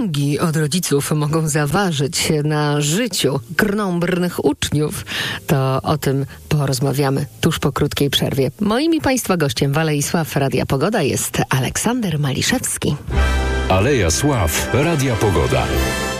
wymógi od rodziców mogą zaważyć na życiu krnąbrnych uczniów, to o tym porozmawiamy tuż po krótkiej przerwie. Moim i Państwa gościem w Alei Sław Radia Pogoda jest Aleksander Maliszewski. Aleja Sław Radia Pogoda.